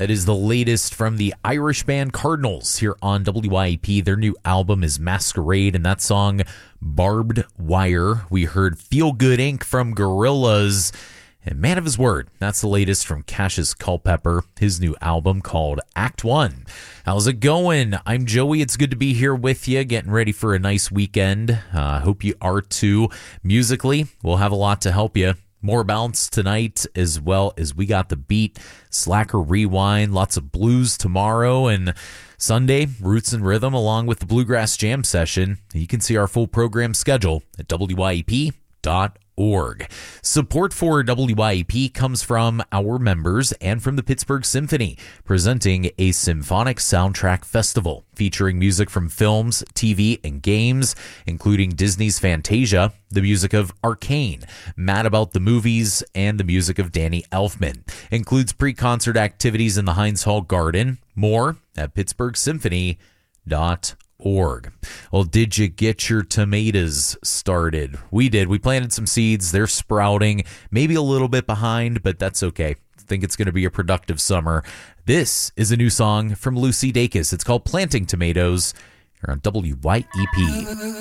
That is the latest from the Irish band Cardinals here on WYEP. Their new album is Masquerade, and that song, Barbed Wire. We heard Feel Good Inc. from Gorillaz, and Man of His Word. That's the latest from Cassius Culpepper, his new album called Act One. How's it going? I'm Joey. It's good to be here with you, getting ready for a nice weekend. Hope you are too. Musically, we'll have a lot to help you. More bounce tonight, as well as we got the beat, Slacker Rewind, lots of blues tomorrow, and Sunday, Roots and Rhythm, along with the Bluegrass Jam session. You can see our full program schedule at wyep.org. Support for WYEP comes from our members and from the Pittsburgh Symphony, presenting a symphonic soundtrack festival featuring music from films, TV, and games, including Disney's Fantasia, the music of Arcane, Mad About the Movies, and the music of Danny Elfman. Includes pre-concert activities in the Heinz Hall Garden. More at pittsburghsymphony.org. Well, did you get your tomatoes started? We did. We planted some seeds. They're sprouting, maybe a little bit behind, but that's okay. I think it's going to be a productive summer. This is a new song from Lucy Dacus. It's called Planting Tomatoes. You're on WYEP.